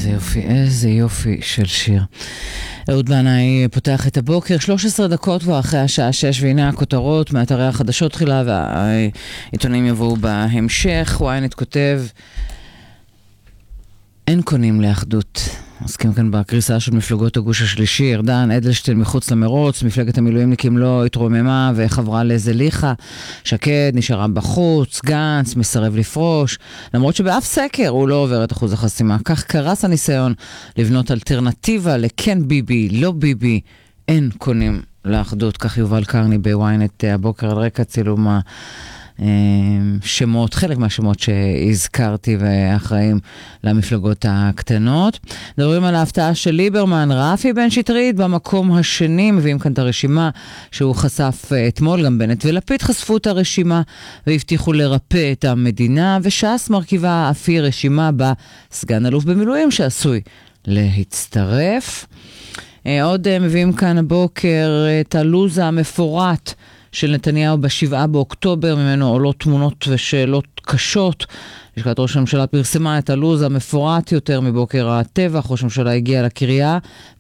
איזה יופי של שיר. אהוד בנאי פותח את הבוקר, 13 דקות כבר אחרי השעה 6, והנה הכותרות מאתרי החדשות תחילה, והעיתונים יבואו בהמשך. ynet כותב, אין קונים לאחדות. עוסקים כאן בקריסה של מפלגות הגוש השלישי, ארדן, אדלשטיין מחוץ למרוץ, מפלגת המילואימניקים לא התרוממה וחברה לזליכה, שקד נשארה בחוץ, גנץ מסרב לפרוש, למרות שבאף סקר הוא לא עובר את אחוז החסימה. כך קרס הניסיון לבנות אלטרנטיבה לכן ביבי, לא ביבי, אין קונים לאחדות. כך יובל קרני בוויינט הבוקר על רקע צילום שמות, חלק מהשמות שהזכרתי ואחראים למפלגות הקטנות. מדברים על ההפתעה של ליברמן, רפי בן שטרית במקום השני, מביאים כאן את הרשימה שהוא חשף אתמול, גם בנט ולפיד חשפו את הרשימה והבטיחו לרפא את המדינה, וש"ס מרכיבה אפי רשימה בסגן אלוף במילואים שעשוי להצטרף. עוד מביאים כאן הבוקר את הלוז המפורט של נתניהו ב7 באוקטובר, ממנו עולות תמונות ושאלות קשות. לשכת ראש הממשלה פרסמה את הלוז המפורט יותר מבוקר הטבח. ראש הממשלה הגיע לקריה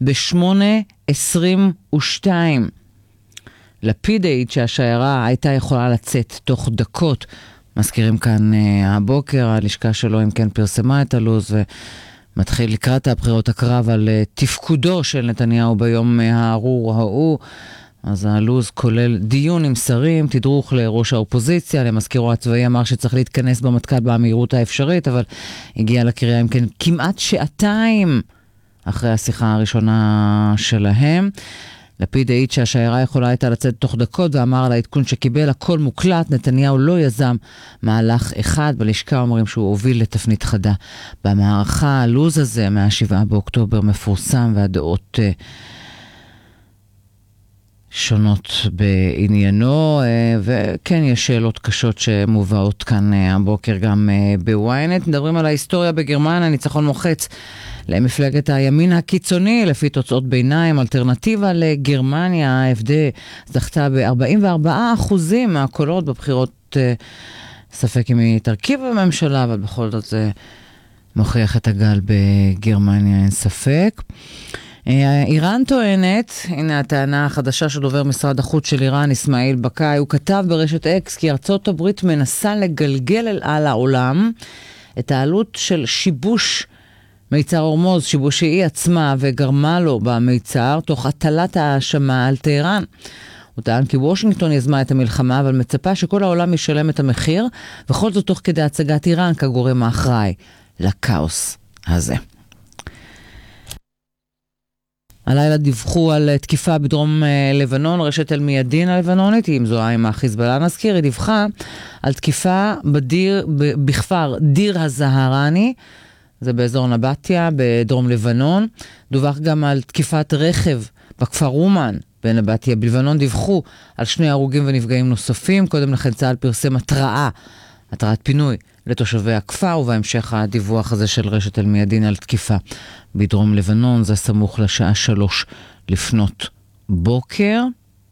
ב8:22. לפיד העיד שהשיירה הייתה יכולה לצאת תוך דקות. מזכירים כאן הבוקר, הלשכה שלו אם כן פרסמה את הלוז, ומתחיל לקראת הבחירות הקרב על תפקודו של נתניהו ביום הארור ההוא. אז הלוז כולל דיון עם שרים, תדרוך לראש האופוזיציה, למזכירו הצבאי אמר שצריך להתכנס במטכ"ל במהירות האפשרית, אבל הגיע לקריה אם כן כמעט שעתיים אחרי השיחה הראשונה שלהם. לפיד העיד שהשיירה יכולה הייתה לצאת תוך דקות, ואמר על העדכון שקיבל הכל מוקלט, נתניהו לא יזם מהלך אחד. בלשכה אומרים שהוא הוביל לתפנית חדה במערכה. הלוז הזה מה7 באוקטובר מפורסם, והדעות שונות בעניינו, וכן יש שאלות קשות שמובאות כאן הבוקר גם בוויינט. מדברים על ההיסטוריה בגרמניה, ניצחון מוחץ למפלגת הימין הקיצוני, לפי תוצאות ביניים, אלטרנטיבה לגרמניה, ה-AfD זכתה ב44% מהקולות בבחירות, ספק אם היא תרכיב בממשלה, אבל בכל זאת זה מוכיח את הגל בגרמניה, אין ספק. איראן טוענת, הנה הטענה החדשה של דובר משרד החוץ של איראן, אסמאעיל בקאי, הוא כתב ברשת אקס כי ארצות הברית מנסה לגלגל על העולם את העלות של שיבוש מיצר הורמוז, שיבוש שהיא עצמה וגרמה לו במיצר, תוך הטלת האשמה על טהרן. הוא טען כי וושינגטון יזמה את המלחמה, אבל מצפה שכל העולם ישלם את המחיר, וכל זאת תוך כדי הצגת איראן כגורם האחראי לכאוס הזה. הלילה דיווחו על תקיפה בדרום לבנון, רשת אל-מיאדין הלבנונית, היא מזוהה עם החיזבאללה, נזכיר, היא דיווחה על תקיפה בכפר דיר הזהרני, זה באזור נבטיה, בדרום לבנון. דווח גם על תקיפת רכב בכפר רומן, בנבטיה. בלבנון דיווחו על 2 הרוגים ונפגעים נוספים. קודם לכן צה"ל פרסם התראת פינוי לתושבי הכפר, ובהמשך הדיווח הזה של רשת אל-מיאדין על תקיפה בדרום לבנון, זה סמוך לשעה 3 לפנות בוקר.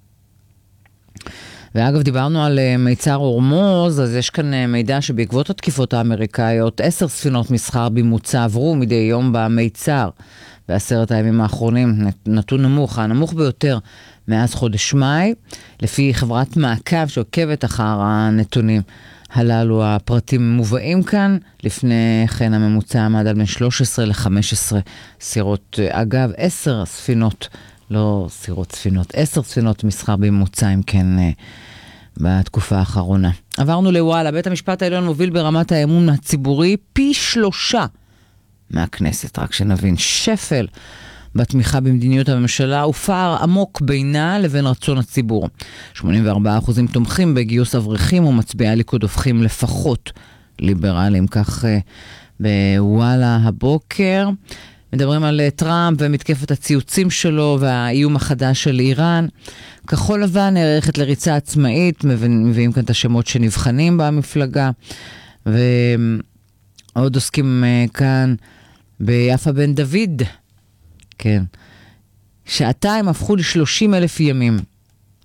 ואגב, דיברנו על מיצר הורמוז, אז יש כאן מידע שבעקבות התקיפות האמריקאיות, 10 ספינות מסחר בממוצע עברו מדי יום במיצר. ב10 הימים האחרונים, נתון נמוך, הנמוך ביותר מאז חודש מאי, לפי חברת מעקב שעוקבת אחר הנתונים הללו. הפרטים מובאים כאן, לפני כן הממוצע עמד על בין 13 ל-15 סירות. אגב, 10 ספינות, לא סירות ספינות, 10 ספינות מסחר בממוצע, אם כן, בתקופה האחרונה. עברנו לוואלה, בית המשפט העליון מוביל ברמת האמון הציבורי פי 3 מהכנסת, רק שנבין, שפל בתמיכה במדיניות הממשלה ופער עמוק בינה לבין רצון הציבור. 84% תומכים בגיוס אברכים ומצביעי הליכוד הופכים לפחות ליברליים. כך בוואלה הבוקר. מדברים על טראמפ ומתקפת הציוצים שלו והאיום החדש של איראן. כחול לבן נערכת לריצה עצמאית, מביאים כאן את השמות שנבחנים במפלגה. ועוד עוסקים כאן ביפה בן דוד. כן. שעתיים הפכו ל30,000 ימים.